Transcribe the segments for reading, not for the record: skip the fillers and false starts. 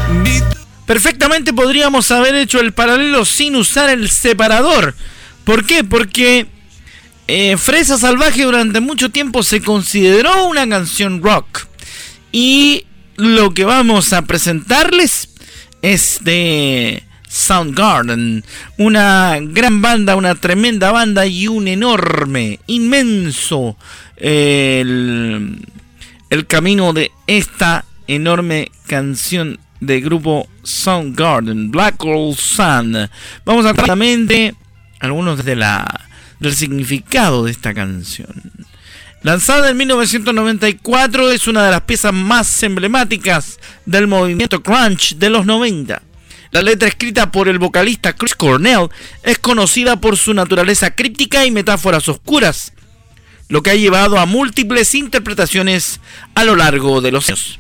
Perfectamente podríamos haber hecho el paralelo sin usar el separador. ¿Por qué? Porque Fresa Salvaje durante mucho tiempo se consideró una canción rock. Y lo que vamos a presentarles es de Soundgarden, una gran banda, una tremenda banda y un enorme, inmenso el camino de esta enorme canción del grupo Soundgarden, Black Hole Sun. Vamos a hablar rápidamente algunos del significado de esta canción. Lanzada en 1994, es una de las piezas más emblemáticas del movimiento grunge de los 90. La letra, escrita por el vocalista Chris Cornell, es conocida por su naturaleza críptica y metáforas oscuras, lo que ha llevado a múltiples interpretaciones a lo largo de los años.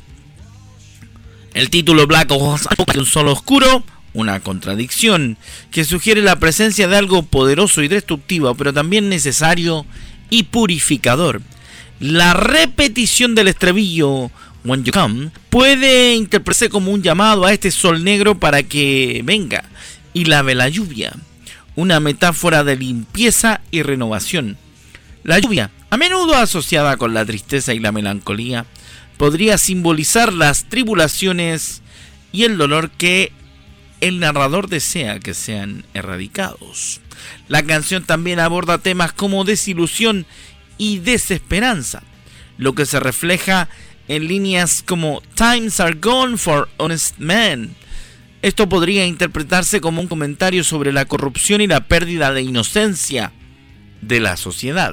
El título Black Hole Sun, un solo oscuro, una contradicción que sugiere la presencia de algo poderoso y destructivo, pero también necesario y purificador. La repetición del estribillo When You Come puede interpretarse como un llamado a este sol negro para que venga y lave la lluvia, una metáfora de limpieza y renovación. La lluvia, a menudo asociada con la tristeza y la melancolía, podría simbolizar las tribulaciones y el dolor que el narrador desea que sean erradicados. La canción también aborda temas como desilusión y desesperanza, lo que se refleja en líneas como "Times are gone for honest men". Esto podría interpretarse como un comentario sobre la corrupción y la pérdida de inocencia de la sociedad.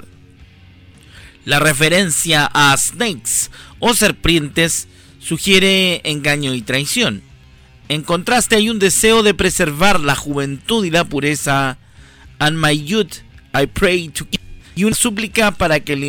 La referencia a snakes o serpientes sugiere engaño y traición. En contraste, hay un deseo de preservar la juventud y la pureza. "And my youth I pray to keep", y una súplica para que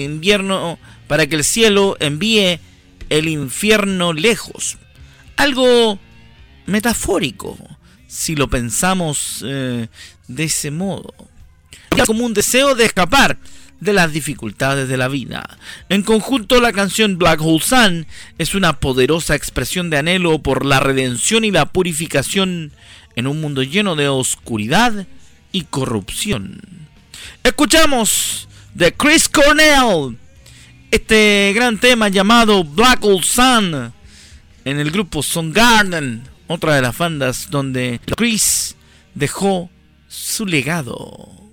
el cielo envíe el infierno lejos. Algo metafórico, si lo pensamos de ese modo. Como un deseo de escapar de las dificultades de la vida. En conjunto, la canción Black Hole Sun es una poderosa expresión de anhelo por la redención y la purificación en un mundo lleno de oscuridad y corrupción. Escuchamos de Chris Cornell este gran tema llamado Black Hole Sun en el grupo Soundgarden, otra de las bandas donde Chris dejó su legado.